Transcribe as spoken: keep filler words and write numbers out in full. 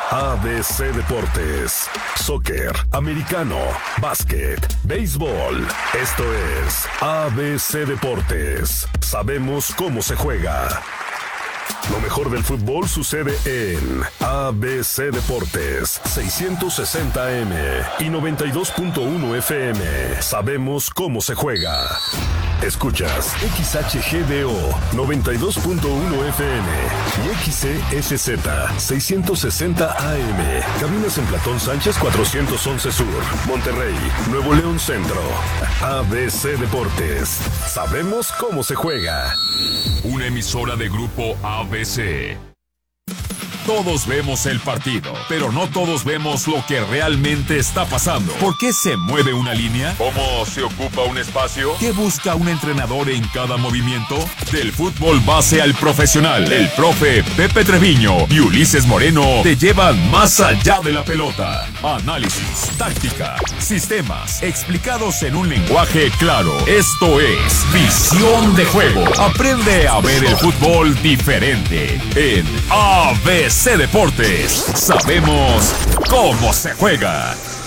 A B C Deportes, soccer, americano, básquet, béisbol. Esto es A B C Deportes. Sabemos cómo se juega. Lo mejor del fútbol sucede en A B C Deportes, seiscientos sesenta A M y noventa y dos punto uno F M. Sabemos cómo se juega. Escuchas X H G D O noventa y dos punto uno F M y X C S Z seiscientos sesenta A M. Cabinas en Platón Sánchez cuatrocientos once Sur, Monterrey, Nuevo León Centro. A B C Deportes. Sabemos cómo se juega. Una emisora de Grupo A B C. Todos vemos el partido, pero no todos vemos lo que realmente está pasando. ¿Por qué se mueve una línea? ¿Cómo se ocupa un espacio? ¿Qué busca un entrenador en cada movimiento? Del fútbol base al profesional, el profe Pepe Treviño y Ulises Moreno te llevan más allá de la pelota. Análisis, táctica, sistemas, explicados en un lenguaje claro. Esto es Visión de Juego. Aprende a ver el fútbol diferente en A B C Deportes. Sabemos cómo se juega.